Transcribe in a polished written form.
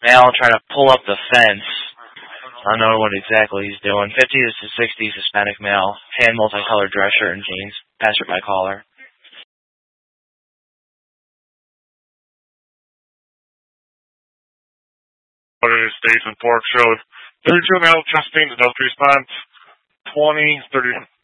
Male trying to pull up the fence. I don't know what exactly he's doing. 50s to 60s Hispanic male. Tan multicolored dress shirt and jeans. Passerby collar. States and Fork showed 32 male chest pains, adult response, 20, 30.